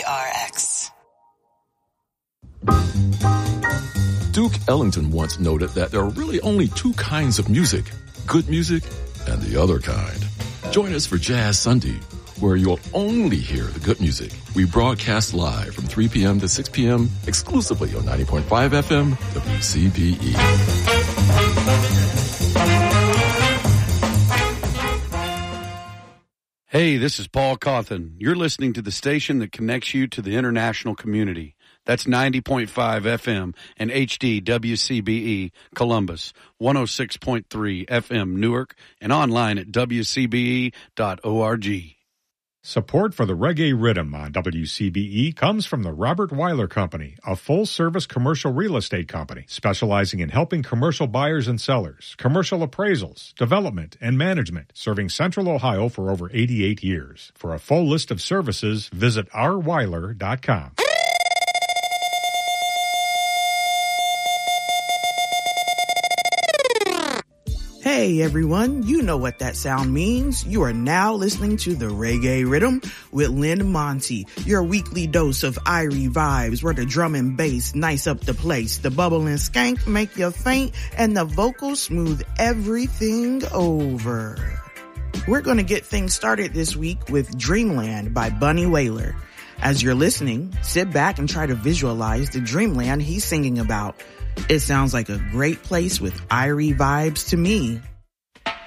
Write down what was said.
KPRX. Duke Ellington once noted that there are really only two kinds of music, good music and the other kind. Join us for Jazz Sunday, where you'll only hear the good music. We broadcast live from 3 p.m. to 6 p.m. exclusively on 90.5 FM WCBE. Hey, this is Paul Cawthon. You're listening to the station that connects you to the international community. That's 90.5 FM and HD WCBE Columbus, 106.3 FM Newark, and online at WCBE.org. Support for the Reggae Rhythm on WCBE comes from the Robert Weiler Company, a full-service commercial real estate company specializing in helping commercial buyers and sellers, commercial appraisals, development, and management, serving Central Ohio for over 88 years. For a full list of services, visit rweiler.com. Hey everyone, you know what that sound means. You are now listening to the Reggae Rhythm with Lynn Monty, your weekly dose of Irie vibes where the drum and bass nice up the place, the bubble and skank make you faint, and the vocals smooth everything over. We're going to get things started this week with Dreamland by Bunny Wailer. As you're listening, sit back and try to visualize the dreamland he's singing about. It sounds like a great place with Irie vibes to me.